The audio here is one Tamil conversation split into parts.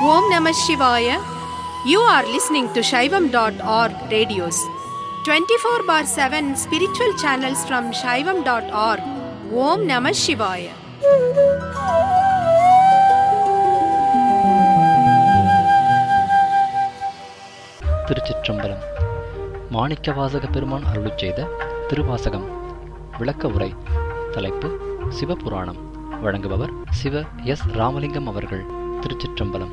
Om Namah Shivaya. You are listening to Shaivam.org radios. 24/7 spiritual channels from Shaivam.org. Om Namah Shivaya. திருச்சிற்றம்பலம். மாணிக்கவாசக பெருமான் அருளிச் செய்த திருவாசகம் விளக்க உரை. தலைப்பு சிவபுராணம். வழங்குபவர் சிவ எஸ் ராமலிங்கம் அவர்கள். திருச்சிற்றம்பலம்.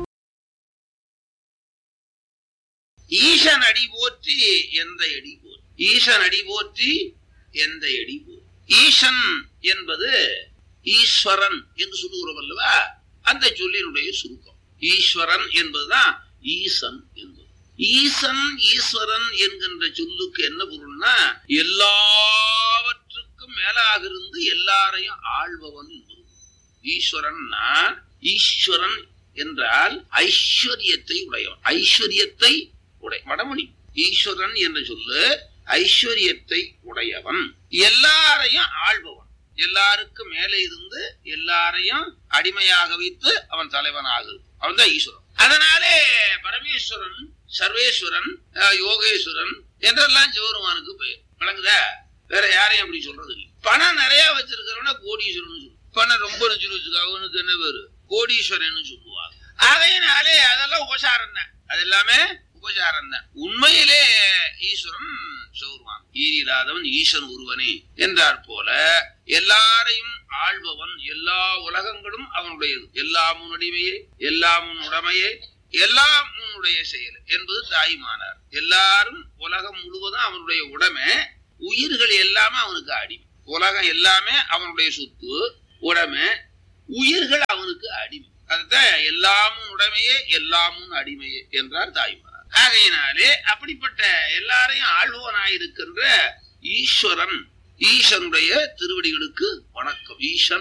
ஈசன் அடி போற்றி எந்த எடி போற்றி, ஈசன் அடி போற்றி எந்த எடி போற்றி. ஈசன் என்பது ஈஸ்வரன் என்று சொல்லுகிறோம் அல்லவா, அந்த சொல்லினுடைய சுருக்கம். ஈஸ்வரன் என்பதுதான் ஈசன் என்பது. ஈசன் ஈஸ்வரன் என்கின்ற சொல்லுக்கு என்ன பொருள்னா, எல்லாவற்றுக்கும் மேலாக இருந்து எல்லாரையும் ஆள்பவன் என்பது. ஈஸ்வரன்னா, ஈஸ்வரன் என்றால் ஐஸ்வர்யத்தை உடையவன், ஐஸ்வர்யத்தை உடை மடமணி. ஈஸ்வரன் என்று சொல்லு ஐஸ்வர்யத்தை உடையவன், எல்லாரையும் ஆள்பவன், எல்லாருக்கும் மேலே இருந்து எல்லாரையும் அடிமையாக வைத்து அவன் தலைவன் ஆகுது, அவன் தான் ஈஸ்வரன். அதனாலே பரமேஸ்வரன், சர்வேஸ்வரன், யோகேஸ்வரன் என்றெல்லாம் சிவபெருமானுக்கு பெயர். விளங்குதா? வேற யாரையும் அப்படி சொல்றது இல்லை. பணம் நிறைய வச்சிருக்கிறவன கோடீஸ்வரன் சொல்லு, பணம் ரொம்ப வச்சுக்க அவனுக்கு என்ன பேரு? கோடீஸ்வரன் சொல்லுவாங்க. ஆகையினாலே அதெல்லாம் உபசாரம் தான், அது எல்லாமே உபசாரம் தான். உண்மையிலே ஈஸ்வரன் சிவபெருமான். ஈரில்லாதவன் ஈசன் ஒருவனே என்றார் போல எல்லாரையும் ஆள்பவன், எல்லா உலகங்களும் அவனுடையது, எல்லாம் உன்னுடைமையே, எல்லாம் உன் உடமையே, எல்லாம் உன்னுடைய செயல் என்பது தாய்மானார். எல்லாரும் உலகம் முழுவதும் அவனுடைய உடைமை, உயிர்கள் எல்லாமே அவனுக்கு அடிமை. உலகம் எல்லாமே அவனுடைய சொத்து, உடைமை, உயிர்கள் அவனுக்கு அடிமை. அதுதான் எல்லாமும் உடைமையே எல்லாமும் அடிமையே என்றார் தாய்மானார். ஆகையினாலே அப்படிப்பட்ட எல்லாரையும் ஆள்பவனாயிருக்கின்ற ஈஸ்வரன், ஈசனுடைய திருவடிகளுக்கு வணக்கம். ஈசன்